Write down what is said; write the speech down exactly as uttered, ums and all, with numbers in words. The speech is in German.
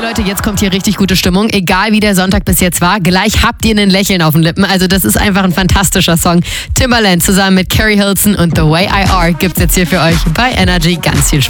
Leute, jetzt kommt hier richtig gute Stimmung. Egal wie der Sonntag bis jetzt war, gleich habt ihr ein Lächeln auf den Lippen. Also das ist einfach ein fantastischer Song. Timbaland zusammen mit Carrie Hilson und The Way I Are gibt's jetzt hier für euch bei Energy. Ganz viel Spaß.